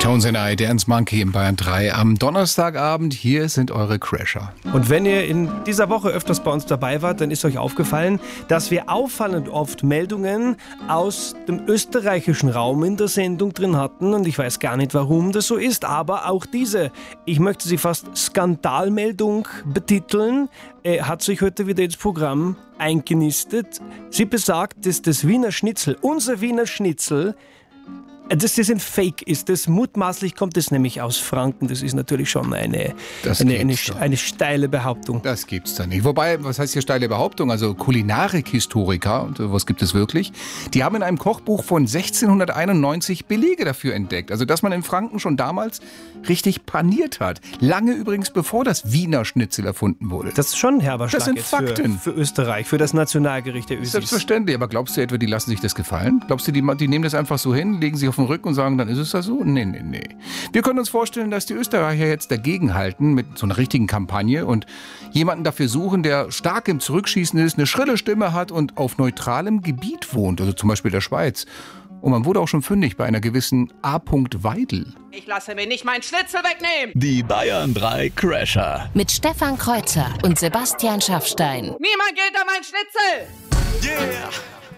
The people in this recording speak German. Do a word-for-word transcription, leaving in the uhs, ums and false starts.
Tones and I, Dance Monkey in Bayern drei am Donnerstagabend. Hier sind eure Crasher. Und wenn ihr in dieser Woche öfters bei uns dabei wart, dann ist euch aufgefallen, dass wir auffallend oft Meldungen aus dem österreichischen Raum in der Sendung drin hatten. Und ich weiß gar nicht, warum das so ist, aber auch diese, ich möchte sie fast Skandalmeldung betiteln, äh, hat sich heute wieder ins Programm eingenistet. Sie besagt, dass das Wiener Schnitzel, unser Wiener Schnitzel, dass das ein Fake ist. Das mutmaßlich kommt es nämlich aus Franken. Das ist natürlich schon eine, eine, eine, eine steile Behauptung. Das gibt's da nicht. Wobei, was heißt hier steile Behauptung? Also Kulinarik-Historiker, und was gibt es wirklich, die haben in einem Kochbuch von sechzehnhunderteinundneunzig Belege dafür entdeckt. Also, dass man in Franken schon damals richtig paniert hat. Lange übrigens, bevor das Wiener Schnitzel erfunden wurde. Das ist schon ein herber Schlag Das sind jetzt Fakten. Für, für Österreich, für das Nationalgericht der Ösis. Selbstverständlich. Aber glaubst du etwa, die lassen sich das gefallen? Glaubst du, die, die nehmen das einfach so hin, legen sich auf den Rücken und sagen, dann ist es das so? Nee, nee, nee. Wir können uns vorstellen, dass die Österreicher jetzt dagegenhalten mit so einer richtigen Kampagne und jemanden dafür suchen, der stark im Zurückschießen ist, eine schrille Stimme hat und auf neutralem Gebiet wohnt, also zum Beispiel der Schweiz. Und man wurde auch schon fündig bei einer gewissen A. Weidel. Ich lasse mir nicht meinen Schnitzel wegnehmen. Die Bayern drei Crasher. Mit Stefan Kreuzer und Sebastian Schaffstein. Niemand gilt an meinen Schnitzel. Yeah!